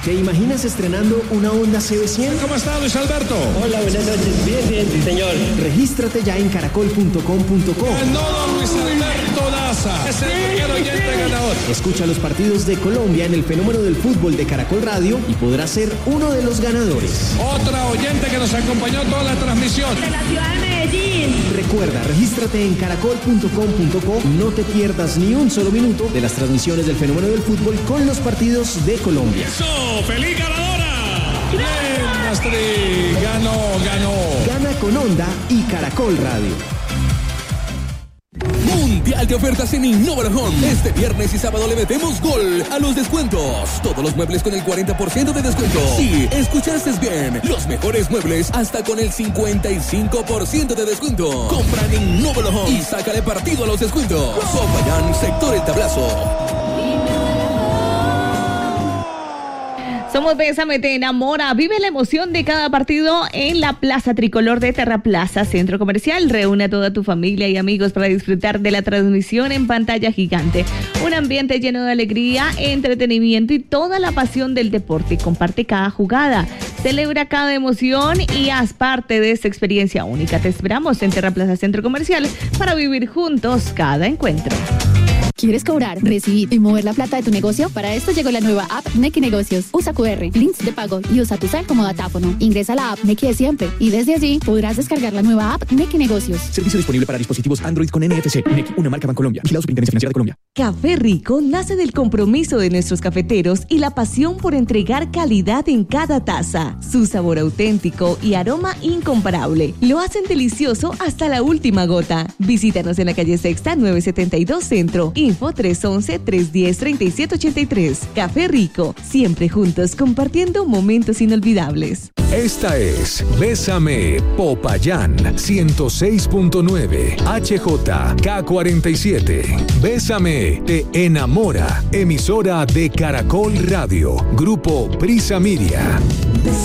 ¿Te imaginas estrenando una Honda CB100? ¿Cómo está, Luis Alberto? Hola, buenas noches. Bien, sí, señor. Regístrate ya en caracol.com.co. Ganó don Luis Alberto Daza. Es el primer oyente ganador. Escucha los partidos de Colombia en el fenómeno del fútbol de Caracol Radio y podrás ser uno de los ganadores. Otra oyente que nos acompañó toda la transmisión. De la ciudad de Medellín. Recuerda, regístrate en caracol.com.co. No te pierdas ni un solo minuto de las transmisiones del fenómeno del fútbol con los partidos de Colombia. ¡Feliz ganadora! ¡Bien, Astrid! Ganó. Gana con Honda y Caracol Radio. Mundial de ofertas en Innova Home. Este viernes y sábado le metemos gol a los descuentos. Todos los muebles con el 40% de descuento. Sí, escuchaste bien. Los mejores muebles hasta con el 55% de descuento. Compra en Innova Home y sácale partido a los descuentos. Popayán, sector El Tablazo. Somos Bésame, te enamora. Vive la emoción de cada partido en la Plaza Tricolor de Terraplaza Centro Comercial. Reúne a toda tu familia y amigos para disfrutar de la transmisión en pantalla gigante. Un ambiente lleno de alegría, entretenimiento y toda la pasión del deporte. Comparte cada jugada, celebra cada emoción y haz parte de esta experiencia única. Te esperamos en Terraplaza Centro Comercial para vivir juntos cada encuentro. ¿Quieres cobrar, recibir y mover la plata de tu negocio? Para esto llegó la nueva app Nequi Negocios. Usa QR, links de pago y usa tu cel como datáfono. Ingresa a la app Nequi de siempre y desde allí podrás descargar la nueva app Nequi Negocios. Servicio disponible para dispositivos Android con NFC. Nequi, una marca Bancolombia. Vigilado Superintendencia Financiera de Colombia. Café Rico nace del compromiso de nuestros cafeteros y la pasión por entregar calidad en cada taza. Su sabor auténtico y aroma incomparable lo hacen delicioso hasta la última gota. Visítanos en la calle Sexta 972 Centro. Info 311-310-3783. Café Rico, siempre juntos compartiendo momentos inolvidables. Esta es Bésame Popayán 106.9 HJK47. Bésame te enamora. Emisora de Caracol Radio. Grupo Prisa Media.